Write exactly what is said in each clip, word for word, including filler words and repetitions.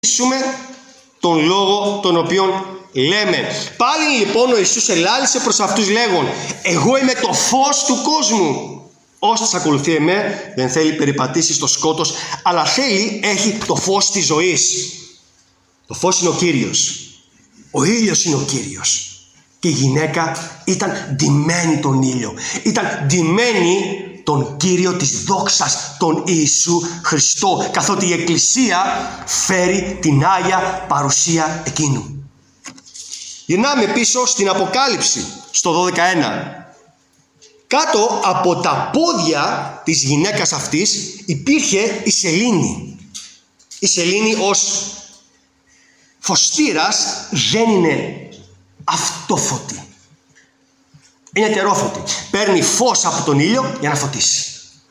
τον λόγο τον οποίο λέμε. Πάλι λοιπόν ο Ιησούς ελάλησε προς αυτούς λέγον, εγώ είμαι το φως του κόσμου. Όσοι ακολουθεί εμέ δεν θέλει περιπατήσει στο σκότος, αλλά θέλει, έχει το φως της ζωής. Το φως είναι ο Κύριος. Ο ήλιος είναι ο Κύριος. Και η γυναίκα ήταν ντυμένη τον ήλιο. Ήταν ντυμένη τον Κύριο της δόξας, τον Ιησού Χριστό, καθότι η Εκκλησία φέρει την Άγια παρουσία εκείνου. Γυρνάμε πίσω στην Αποκάλυψη, στο δώδεκα ένα. Κάτω από τα πόδια της γυναίκας αυτής υπήρχε η σελήνη. Η σελήνη ως φωστήρας δεν είναι αυτόφωτη. Είναι ετερόφωτη. Παίρνει φως από τον ήλιο για να φωτίσει.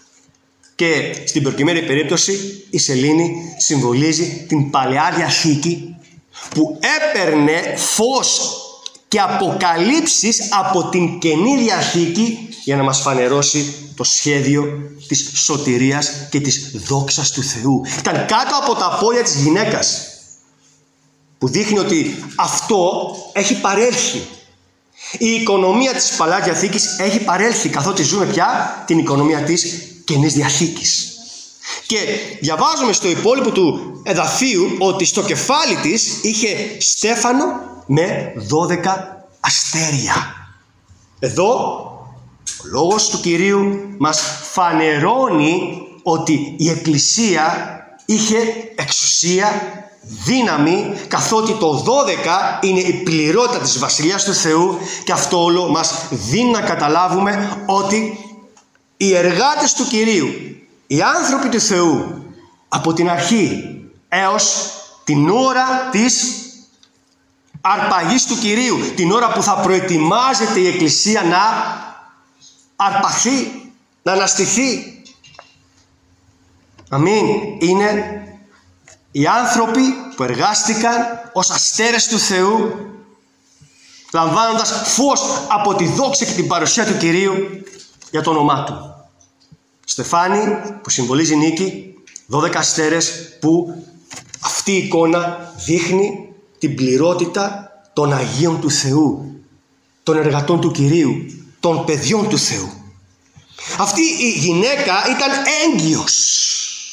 Και στην προκειμένη περίπτωση η σελήνη συμβολίζει την Παλαιά Διαθήκη που έπαιρνε φως και αποκαλύψεις από την Καινή Διαθήκη για να μας φανερώσει το σχέδιο της σωτηρίας και της δόξας του Θεού. Ήταν κάτω από τα πόδια της γυναίκας, που δείχνει ότι αυτό έχει παρέλθει. Η οικονομία της Παλαιάς Διαθήκης έχει παρέλθει, καθότι ζούμε πια την οικονομία της Καινής Διαθήκης. Και διαβάζουμε στο υπόλοιπο του εδαφίου ότι στο κεφάλι της είχε στέφανο με δώδεκα αστέρια. Εδώ ο λόγος του Κυρίου μας φανερώνει ότι η Εκκλησία είχε εξουσία, δύναμη, καθότι το δώδεκα είναι η πληρότητα της Βασιλείας του Θεού, και αυτό όλο μας δίνει να καταλάβουμε ότι οι εργάτες του Κυρίου, οι άνθρωποι του Θεού, από την αρχή έως την ώρα της αρπαγής του Κυρίου, την ώρα που θα προετοιμάζεται η Εκκλησία να αρπαχθεί, να αναστηθεί. Αμήν. Είναι οι άνθρωποι που εργάστηκαν ως αστέρες του Θεού, λαμβάνοντας φως από τη δόξα και την παρουσία του Κυρίου για το όνομά Του. Στεφάνι που συμβολίζει νίκη, δώδεκα αστέρες που αυτή η εικόνα δείχνει την πληρότητα των Αγίων του Θεού, των εργατών του Κυρίου, των παιδιών του Θεού. Αυτή η γυναίκα ήταν έγκυος,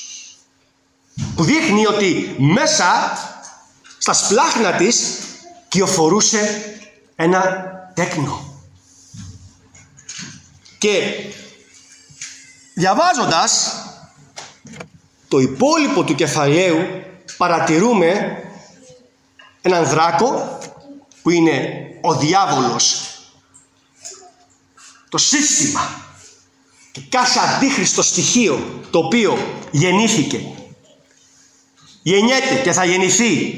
που δείχνει ότι μέσα στα σπλάχνα της κυοφορούσε ένα τέκνο. Και διαβάζοντας το υπόλοιπο του κεφαλαίου παρατηρούμε έναν δράκο που είναι ο διάβολος, το σύστημα και κάθε αντίχριστο στοιχείο το οποίο γεννήθηκε, γεννιέται και θα γεννηθεί,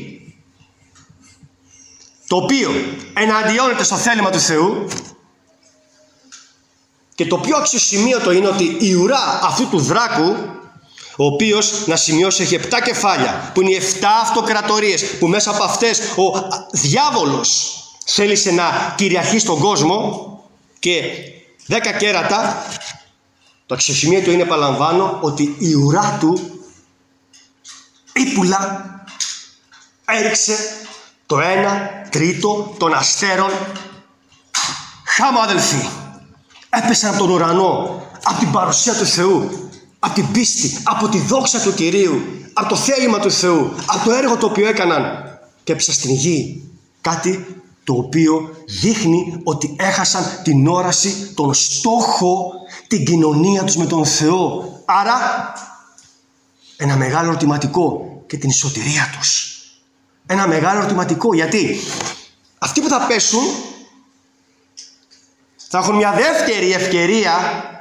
το οποίο εναντιώνεται στο θέλημα του Θεού. Και το πιο αξιοσημείωτο είναι ότι η ουρά αυτού του δράκου, ο οποίος, να σημειώσει, έχει επτά κεφάλια, που είναι οι επτά αυτοκρατορίες, που μέσα από αυτές ο διάβολος θέλησε να κυριαρχεί στον κόσμο, και δέκα κέρατα. Το αξιοσημείωτο είναι, επαναλαμβάνω, ότι η ουρά του ύπουλα έριξε το ένα τρίτο των αστέρων. Χάμω αδελφοί, έπεσαν από τον ουρανό, από την παρουσία του Θεού, από την πίστη, από τη δόξα του Κυρίου, από το θέλημα του Θεού, από το έργο το οποίο έκαναν, και έπεσαν στην γη. Κάτι το οποίο δείχνει ότι έχασαν την όραση, τον στόχο, την κοινωνία τους με τον Θεό. Άρα ένα μεγάλο ερωτηματικό και την σωτηρία τους. Ένα μεγάλο ερωτηματικό, γιατί αυτοί που θα πέσουν θα έχουν μια δεύτερη ευκαιρία,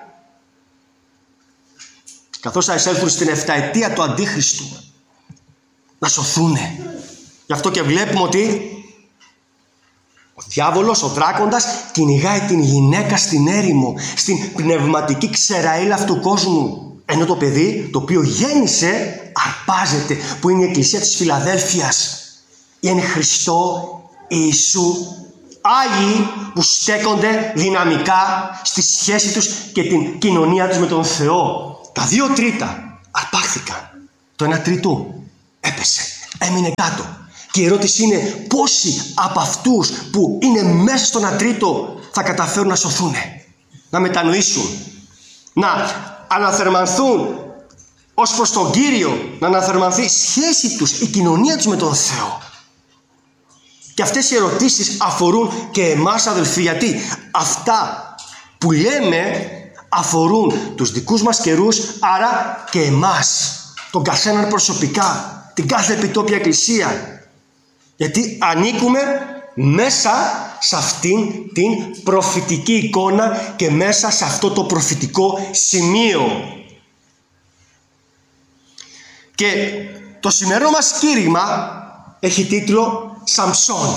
καθώς θα εισέλθουν στην εφταετία του Αντίχριστου, να σωθούνε. Γι' αυτό και βλέπουμε ότι ο διάβολος, ο δράκοντας, κυνηγάει την γυναίκα στην έρημο, στην πνευματική ξεραήλα αυτού του κόσμου. Ενώ το παιδί το οποίο γέννησε αρπάζεται, που είναι η Εκκλησία της Φιλαδέλφειας. Είναι Χριστό Ιησού, Άγιοι που στέκονται δυναμικά στη σχέση τους και την κοινωνία τους με τον Θεό. Τα δύο τρίτα αρπάχθηκαν. Το ένα τρίτο έπεσε. έμεινε κάτω. Και η ερώτηση είναι πόσοι από αυτούς που είναι μέσα στον ατρίτο θα καταφέρουν να σωθούν, να μετανοήσουν, να αναθερμανθούν ως προς τον Κύριο, να αναθερμανθεί η σχέση τους, η κοινωνία τους με τον Θεό. Και αυτές οι ερωτήσεις αφορούν και εμάς, αδελφοί, γιατί αυτά που λέμε αφορούν τους δικούς μας καιρούς, άρα και εμάς, τον καθέναν προσωπικά, την κάθε επιτόπια εκκλησία. Γιατί ανήκουμε μέσα σε αυτήν την προφητική εικόνα και μέσα σε αυτό το προφητικό σημείο. Και το σημερινό μας κήρυγμα έχει τίτλο Σαμψόν.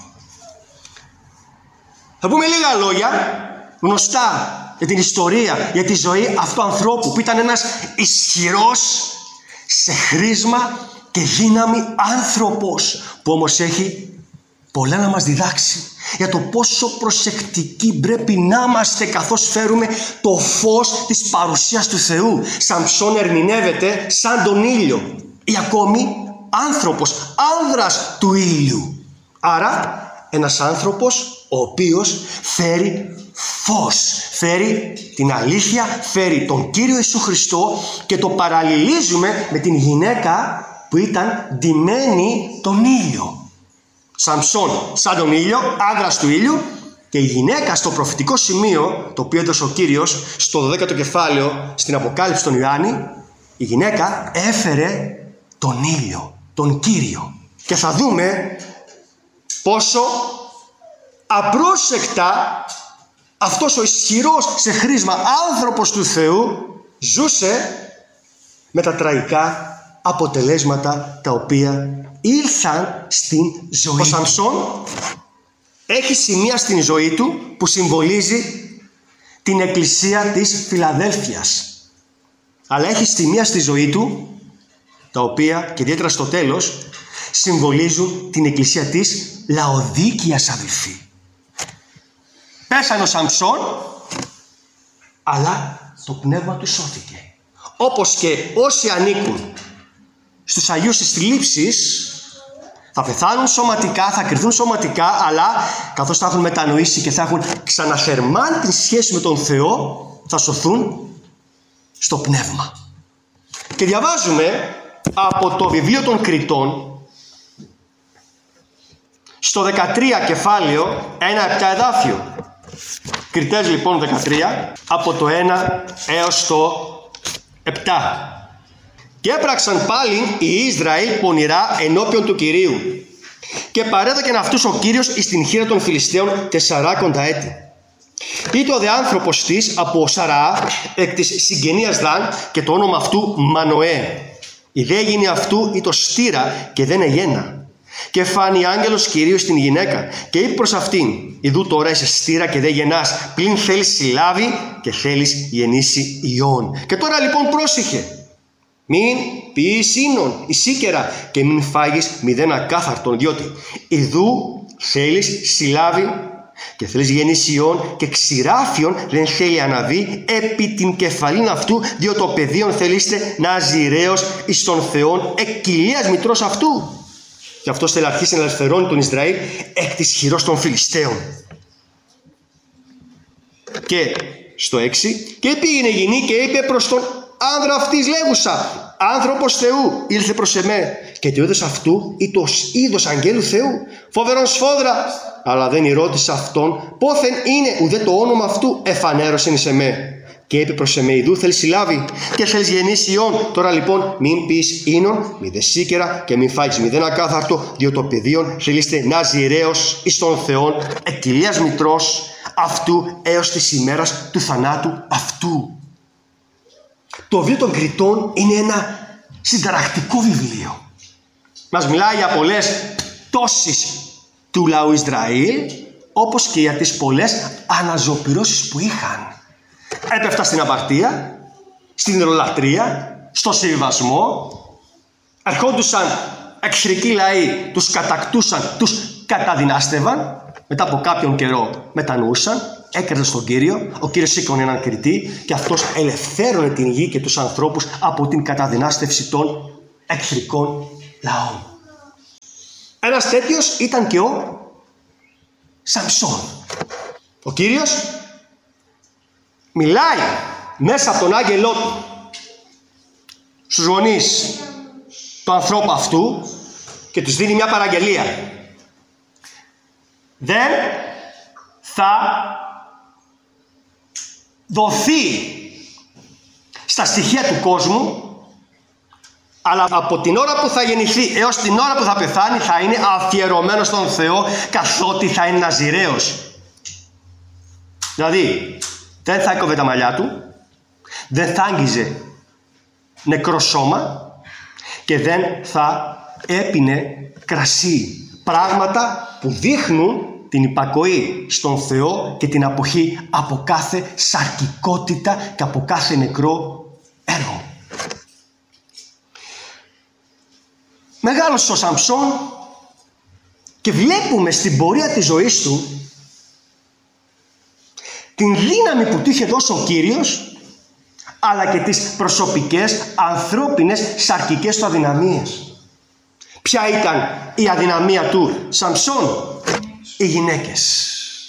Θα πούμε λίγα λόγια γνωστά για την ιστορία, για τη ζωή αυτού του ανθρώπου που ήταν ένας ισχυρός σε χρήσμα και δύναμη άνθρωπος, που όμως έχει πολλά να μας διδάξει για το πόσο προσεκτικοί πρέπει να είμαστε καθώς φέρουμε το φως της παρουσίας του Θεού. Σαμψόν ερμηνεύεται σαν τον ήλιο ή ακόμη άνθρωπος, άνδρας του ήλιου. Άρα ένας άνθρωπος ο οποίος φέρει φως, φέρει την αλήθεια, φέρει τον Κύριο Ιησού Χριστό, και το παραλληλίζουμε με την γυναίκα που ήταν ντυμένη τον ήλιο. Σαμψόν σαν τον ήλιο, άνδρας του ήλιου, και η γυναίκα στο προφητικό σημείο το οποίο έδωσε ο Κύριος στο δωδέκατο κεφάλαιο στην Αποκάλυψη των Ιωάννη, η γυναίκα έφερε τον ήλιο, τον Κύριο. Και θα δούμε πόσο απρόσεκτα αυτός ο ισχυρός σε χρήσμα άνθρωπος του Θεού ζούσε με τα τραγικά αποτελέσματα τα οποία ήλθαν στην ζωή. Ο Σαμψόν έχει σημεία στην ζωή του που συμβολίζει την εκκλησία της Φιλαδέλφειας, αλλά έχει σημεία στη ζωή του τα οποία, και ιδιαίτερα στο τέλος, συμβολίζουν την εκκλησία της Λαοδίκειας, αδελφοί. Πέσανε ο Σαμψόν, αλλά το πνεύμα του σώθηκε. Όπως και όσοι ανήκουν στους Αγίους της Θλίψης θα πεθάνουν σωματικά, θα κρυθούν σωματικά, αλλά καθώς θα έχουν μετανοήσει και θα έχουν ξαναθερμάνει τη σχέση με τον Θεό, θα σωθούν στο πνεύμα. Και διαβάζουμε από το βιβλίο των Κριτών στο δεκατρία κεφάλαιο, ένα επτά εδάφιο. Κριτές λοιπόν δεκατρία, από το ένα έως το επτά. Και έπραξαν πάλι οι Ισραήλ πονηρά ενώπιον του Κυρίου, και παρέδωκεν αυτούς ο Κύριος εις την χείρα των Φιλιστέων τεσσαράκοντα έτη. Ήτο δε άνθρωπος της από Σαραά, εκ της συγγενείας Δαν, και το όνομα αυτού Μανοέ. Η δε έγινε αυτού ήτο στήρα και δεν εγένα. Και φάνη άγγελος Κυρίου στην γυναίκα, και είπε προς αυτήν: Ιδού τώρα είσαι στήρα και δεν γεννάς, πλην θέλεις συλλάβει και θέλεις γεννήσει ιών. Και τώρα λοιπόν πρόσεχε. Μην πεις ίνον ησύκερα και μην φάγεις μηδέν ακάθαρτον, διότι ιδού θέλεις συλλάβει και θέλεις γεννήσει ιών, και ξηράφιον δεν θέλει αναβεί επί την κεφαλήν αυτού, διότι το παιδίον θέλεστε ναζιραίος εις τον Θεόν εκ κοιλίας μητρός αυτού. Και αυτός θέλει αρχίσει να ελευθερώνει τον Ισραήλ εκ της χειρός των Φιλιστέων. Και στο έξι, και πήγαινε η γυνή και είπε προς τον άνδρα αυτής λέγουσα: άνθρωπος Θεού ήλθε προς εμέ, και το είδος αυτού ήτος είδος αγγέλου Θεού, φοβερόν σφόδρα, αλλά δεν ρώτησε αυτόν πόθεν είναι, ουδέ το όνομα αυτού εφανέρωσεν εις εμέ. Και είπε προς εμέ: ιδού θέλεις συλλάβει και θέλεις γεννήσει ιών. Τώρα λοιπόν μην πεις ίνον μη δε σίκερα και μην φάγεις μηδέν ακάθαρτο, διότι το παιδίον θέλεστε ναζιραίος εις τον Θεόν εκ κοιλίας μητρός αυτού έως της ημέρας του θανάτου αυτού. Το βιβλίο των Κριτών είναι ένα συνταρακτικό βιβλίο. Μας μιλάει για πολλές πτώσεις του λαού Ισραήλ, όπως και για τις πολλές αναζωπυρώσεις που είχαν. Έπεφτα στην απαρτία, στην ιδωλολατρία, στο συμβασμό. Ερχόντουσαν εχθρικοί λαοί, τους κατακτούσαν, τους καταδυνάστευαν. Μετά από κάποιον καιρό μετανοούσαν, έκραζαν στον Κύριο. Ο Κύριος σήκωνε έναν κριτή και αυτός ελευθέρωνε την γη και τους ανθρώπους από την καταδυνάστευση των εχθρικών λαών. Ένας τέτοιος ήταν και ο Σαμψόν. Ο Κύριος μιλάει μέσα από τον άγγελό του στους γονείς του ανθρώπου αυτού και τους δίνει μια παραγγελία. Δεν θα δοθεί στα στοιχεία του κόσμου, αλλά από την ώρα που θα γεννηθεί έως την ώρα που θα πεθάνει θα είναι αφιερωμένος στον Θεό, καθότι θα είναι ναζιραίος. Δηλαδή δεν θα έκοβε τα μαλλιά του, δεν θα άγγιζε νεκρό σώμα και δεν θα έπινε κρασί. Πράγματα που δείχνουν την υπακοή στον Θεό και την αποχή από κάθε σαρκικότητα και από κάθε νεκρό έργο. Μεγάλος ο Σαμψόν και βλέπουμε στην πορεία της ζωής του την δύναμη που του είχε δώσει ο Κύριος, αλλά και τις προσωπικές, ανθρώπινες, σαρκικές του αδυναμίες. Ποια ήταν η αδυναμία του Σαμψόν? Οι γυναίκες.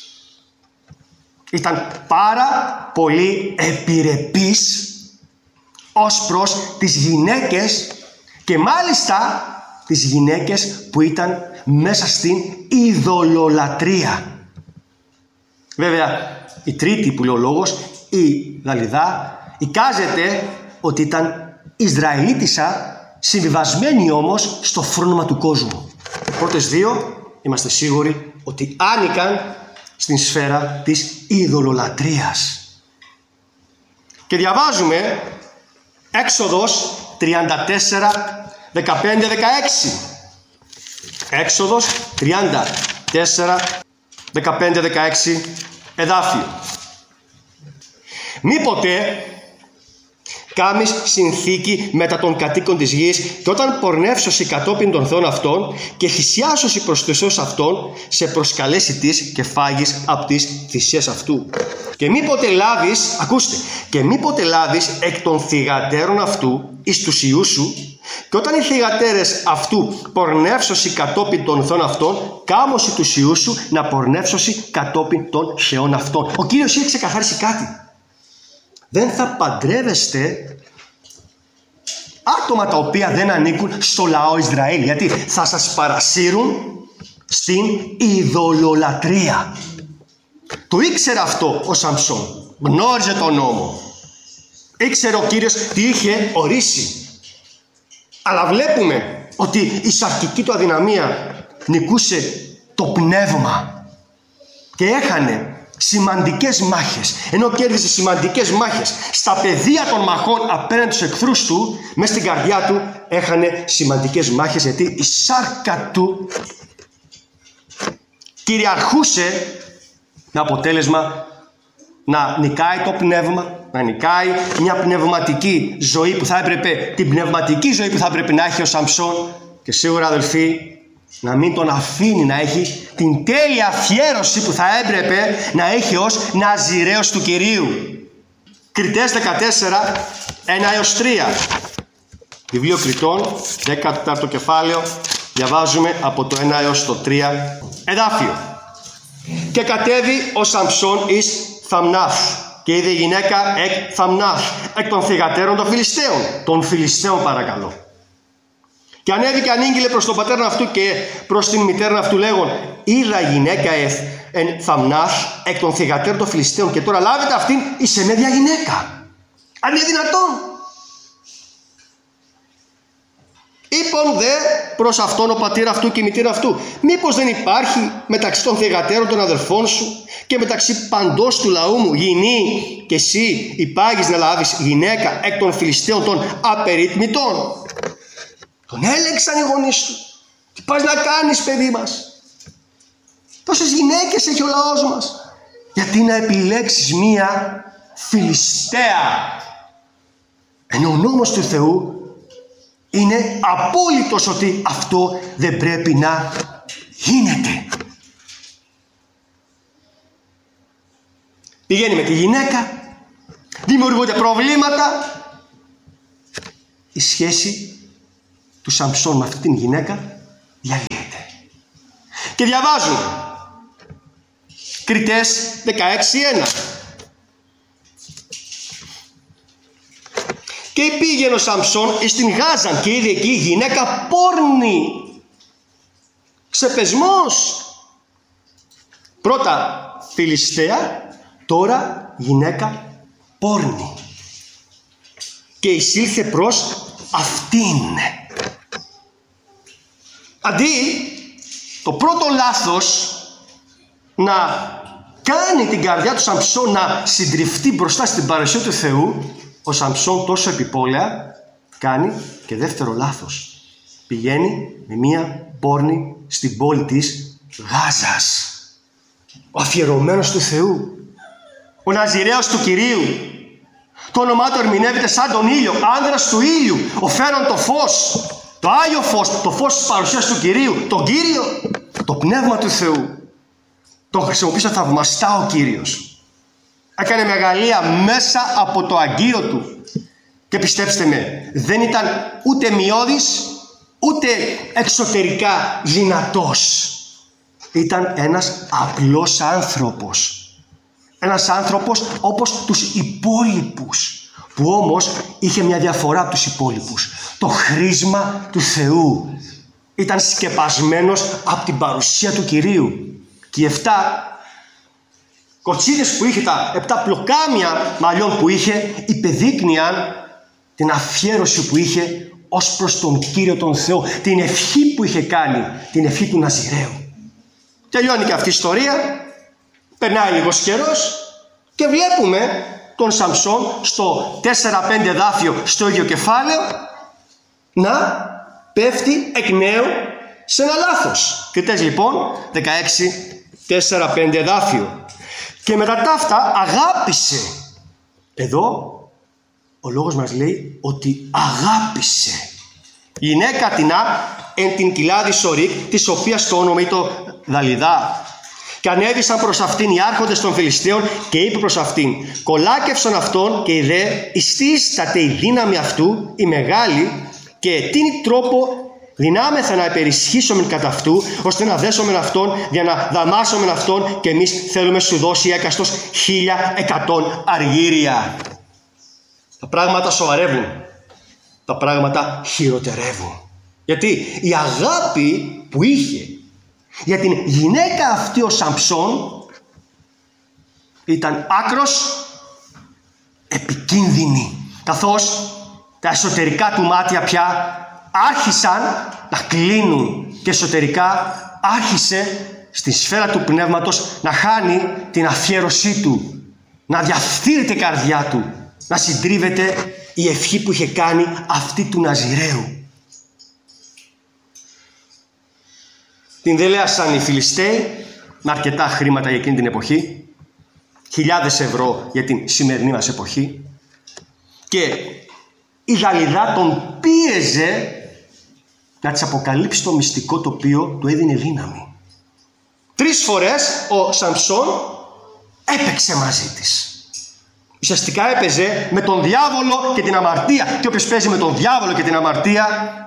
Ήταν πάρα πολύ επιρρεπής ως προς τις γυναίκες και μάλιστα τις γυναίκες που ήταν μέσα στην ειδωλολατρία. Βέβαια η τρίτη που λέει ο λόγος, η Δαλιδά, εικάζεται ότι ήταν Ισραηλίτισσα, συμβιβασμένη όμως στο φρόνημα του κόσμου. Οι πρώτες δύο είμαστε σίγουροι ότι άνοικαν στην σφαίρα της ειδωλολατρίας. Και διαβάζουμε Έξοδος τριάντα τέσσερα, δεκαπέντε δεκαέξι. Έξοδος τριάντα τέσσερα, δεκαπέντε δεκαέξι εδάφιο. Μήποτε κάμεις συνθήκη μετά των κατοίκων της γης και όταν πορνεύσωσι κατόπιν των θεών αυτών και θυσιάσωσι προς τους θεούς αυτών σε προσκαλέσει της και φάγεις από τις θυσίες αυτού. Και μήποτε λάβεις, ακούστε, και μήποτε λάβεις εκ των θυγατέρων αυτού εις τους ιούς σου και όταν οι θυγατέρες αυτού πορνεύσωσι κατόπιν των θεών αυτών, κάμωσι τους ιούς σου να πορνεύσωσι κατόπιν των θεών αυτών. Ο Κύριος είχε ξεκαθαρίσει κάτι. Δεν θα παντρεύεστε άτομα τα οποία δεν ανήκουν στο λαό Ισραήλ, γιατί θα σας παρασύρουν στην ειδωλολατρία. Το ήξερε αυτό ο Σαμψόν, γνώριζε τον νόμο, ήξερε ο Κύριος τι είχε ορίσει. Αλλά βλέπουμε ότι η σαρκική του αδυναμία νικούσε το πνεύμα και έχανε σημαντικές μάχες. Ενώ κέρδισε σημαντικές μάχες στα πεδία των μαχών απέναντι στους εχθρούς του, μέσα στην καρδιά του έχανε σημαντικές μάχες, γιατί η σάρκα του κυριαρχούσε με αποτέλεσμα να νικάει το πνεύμα, να νικάει μια πνευματική ζωή που θα έπρεπε, την πνευματική ζωή που θα έπρεπε να έχει ο Σαμψόν, και σίγουρα αδελφοί να μην τον αφήνει να έχει την τέλεια αφιέρωση που θα έπρεπε να έχει ως ναζιραίος του Κυρίου. Κριτές δεκατέσσερα, ένα έως τρία. Βιβλίο Κριτών, δέκατο κεφάλαιο, διαβάζουμε από το ένα έως το τρία. Εδάφιο. Και κατέβη ο Σαμψόν εις Θαμνάθ και είδε γυναίκα εκ Θαμνάθ, εκ των θυγατέρων των Φιλιστέων. Των Φιλιστέων παρακαλώ. Και ανέβηκε ανήγγειλε προς τον πατέρα αυτού και προς την μητέρα αυτού λέγον, είδα γυναίκα εφ εν Θαμνάθ εκ των θυγατέρων των Φιλιστέων, και τώρα λάβετε αυτήν εις εμέδια γυναίκα. Αν είναι δυνατόν. Είπον δε προς αυτόν ο πατήρ αυτού και η μητέρα αυτού, μήπως δεν υπάρχει μεταξύ των θυγατέρων των αδελφών σου και μεταξύ παντός του λαού μου γυνή και εσύ υπάγεις να λάβεις γυναίκα εκ των Φιλιστέων των απερίτμητων? Τον έλεγξαν οι γονείς του. Τι πας να κάνεις, παιδί μας? Τόσες γυναίκες έχει ο λαός μας. Γιατί να επιλέξεις μία Φιλιστέα? Ενώ ο νόμος του Θεού είναι απόλυτος ότι αυτό δεν πρέπει να γίνεται. Πηγαίνει με τη γυναίκα, δημιουργούνται προβλήματα. Η σχέση του Σαμψόν με αυτή την γυναίκα διαλύεται. Και διαβάζουν. Κριτές δεκαέξι ένα. Και πήγαινε ο Σαμψόν στην Γάζαν και είδε εκεί γυναίκα πόρνη. Ξεπεσμός. Πρώτα Φιλιστέα, τώρα γυναίκα πόρνη. Και εισήλθε προς αυτήν. Αντί το πρώτο λάθος να κάνει την καρδιά του Σαμψόν να συντριφτεί μπροστά στην παρουσία του Θεού, ο Σαμψόν τόσο επιπόλαια κάνει και δεύτερο λάθος. Πηγαίνει με μία πόρνη στην πόλη της Γάζας. Ο αφιερωμένος του Θεού, ο Ναζιραίος του Κυρίου. Το όνομά του ερμηνεύεται σαν τον ήλιο, άνδρας του ήλιου, ο φέρον το φως, το Άγιο Φως, το φως της παρουσίας του Κυρίου, τον Κύριο, το Πνεύμα του Θεού. Τον χρησιμοποίησε θαυμαστά ο Κύριος. Έκανε μεγαλεία μέσα από το αγκείο του. Και πιστέψτε με, δεν ήταν ούτε μειώδης, ούτε εξωτερικά δυνατός. Ήταν ένας απλός άνθρωπος. Ένας άνθρωπος όπως τους υπόλοιπους, που όμως είχε μια διαφορά από τους υπόλοιπους. Το χρήσμα του Θεού. Ήταν σκεπασμένος από την παρουσία του Κυρίου. Και οι εφτά κοτσίδες που είχε, τα επτά πλοκάμια μαλλιών που είχε, υπεδείκνυαν την αφιέρωση που είχε ως προς τον Κύριο τον Θεό. Την ευχή που είχε κάνει, την ευχή του Ναζιραίου. Τελειώνει και αυτή η ιστορία. Περνάει λίγος καιρός και βλέπουμε τον Σαμψόν στο τέσσερα πέντε εδάφιο, στο ίδιο κεφάλαιο, να πέφτει εκ νέου σε ένα λάθος. Κριτές λοιπόν δεκαέξι τέσσερα πέντε εδάφιο. Και μετά τα αυτά αγάπησε. Εδώ ο λόγος μας λέει ότι αγάπησε. Η γυναίκα τεινά εν την κοιλάδη Σορίκ, της οποίας το όνομα ήταν Δαλιδά. Και ανέβησαν προς αυτήν οι άρχοντες των Φιλιστέων και είπε προς αυτήν: κολάκευσαν αυτόν και είδε ιστίσταται η δύναμη αυτού η μεγάλη και τίνει τρόπο δυνάμεθα να υπερισχύσομεν κατά αυτού, ώστε να δέσομεν αυτόν για να δαμάσομεν αυτόν, και εμείς θέλουμε σου δώσει έκαστος χίλια εκατόν αργύρια. Τα πράγματα σοβαρεύουν. Τα πράγματα χειροτερεύουν. Γιατί η αγάπη που είχε για την γυναίκα αυτή ο Σαμψόν ήταν άκρος επικίνδυνη, καθώς τα εσωτερικά του μάτια πια άρχισαν να κλείνουν και εσωτερικά άρχισε στη σφαίρα του πνεύματος να χάνει την αφιέρωσή του, να διαφθείρεται η καρδιά του, να συντρίβεται η ευχή που είχε κάνει αυτή του Ναζιραίου. Την δελέασαν οι Φιλιστέοι με αρκετά χρήματα για εκείνη την εποχή, χιλιάδες ευρώ για την σημερινή μας εποχή, και η Δαλιδά τον πίεζε να της αποκαλύψει το μυστικό το οποίο του έδινε δύναμη. Τρεις φορές ο Σαμψόν έπαιξε μαζί της. Ουσιαστικά έπαιζε με τον διάβολο και την αμαρτία. Και όποιος παίζει με τον διάβολο και την αμαρτία,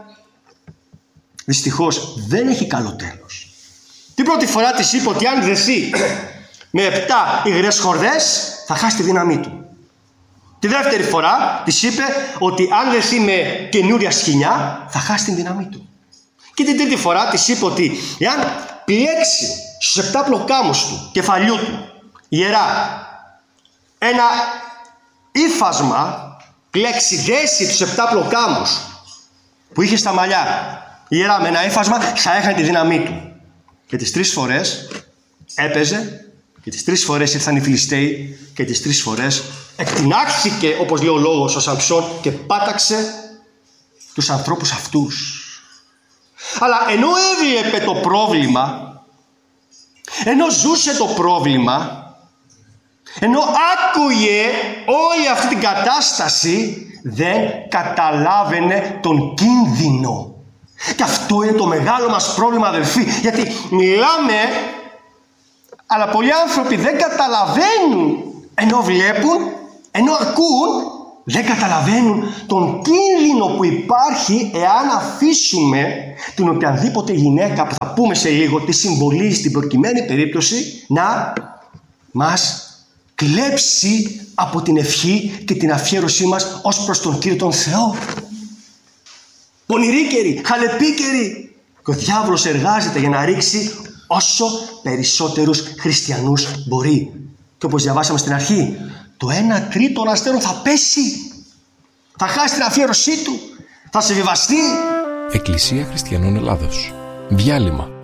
δυστυχώς δεν έχει καλό τέλος. Την πρώτη φορά της είπε ότι αν δεθεί με επτά υγρές χορδές θα χάσει τη δύναμή του. Τη δεύτερη φορά της είπε ότι αν δεθεί με καινούρια σκοινιά θα χάσει την δύναμή του. Και την τρίτη φορά της είπε ότι εάν πλέξει στους επτά πλοκάμους του κεφαλιού του ιερά ένα ύφασμα, πλέξει, δέσει τους επτά πλοκάμους που είχε στα μαλλιά ιερά με ένα ύφασμα, θα έχανε τη δύναμή του. Και τις τρεις φορές έπαιζε, και τις τρεις φορές ήρθαν οι Φιλιστέοι, και τις τρεις φορές εκτινάχθηκε, όπως λέει ο λόγος, ο Σαμψόν, και πάταξε τους ανθρώπους αυτούς. Αλλά ενώ έβλεπε το πρόβλημα, ενώ ζούσε το πρόβλημα, ενώ άκουγε όλη αυτή την κατάσταση, δεν καταλάβαινε τον κίνδυνο. Και αυτό είναι το μεγάλο μας πρόβλημα, αδελφοί, γιατί μιλάμε, αλλά πολλοί άνθρωποι δεν καταλαβαίνουν, ενώ βλέπουν, ενώ ακούν, Δεν καταλαβαίνουν τον κίνδυνο που υπάρχει εάν αφήσουμε την οποιαδήποτε γυναίκα, που θα πούμε σε λίγο τι συμβολίζει στην προκειμένη περίπτωση, να μας κλέψει από την ευχή και την αφιέρωσή μας ως προς τον Κύριο τον Θεό. Πονηρίκεροι, χαλεπίκεροι. Και ο διάβολος εργάζεται για να ρίξει όσο περισσότερους χριστιανούς μπορεί. Και όπως διαβάσαμε στην αρχή, το ένα τρίτο των αστέρων θα πέσει. Θα χάσει την αφιέρωσή του. Θα σε βιβαστεί. Εκκλησία Χριστιανών Ελλάδος. Διάλειμμα.